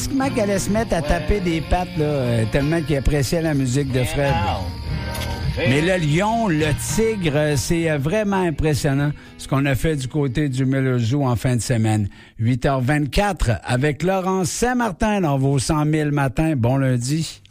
pratiquement qu'il allait se mettre à taper des pattes, là, tellement qu'il appréciait la musique de Fred. Mais le lion, le tigre, c'est vraiment impressionnant ce qu'on a fait du côté du Miller Zoo en fin de semaine. 8h24 avec Laurence Saint-Martin dans vos 100 000 matins. Bon lundi.